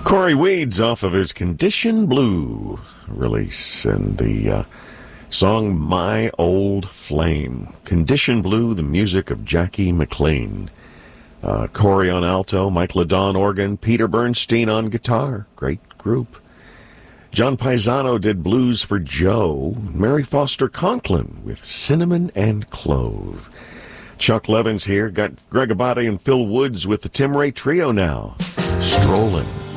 Corey Weeds off of his Condition Blue release, and the song My Old Flame. Condition Blue, the music of Jackie McLean. Corey on alto, Mike LaDon organ, Peter Bernstein on guitar. Great group. John Paisano did Blues for Joe. Mary Foster Conklin with Cinnamon and Clove. Chuck Levin's here. Got Greg Abate and Phil Woods with the Tim Ray Trio now. Strolling.